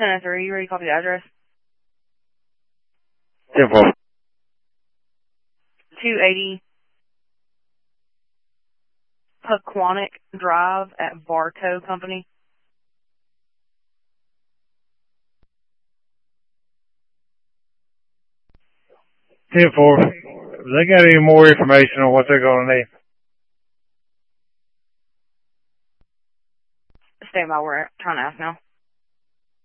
10-3, you ready to copy the address? 10-4. 280 Pequannock Drive at Bartow Company. 10-4. They got any more information on what they're going to need? Stand by, we're trying to ask now.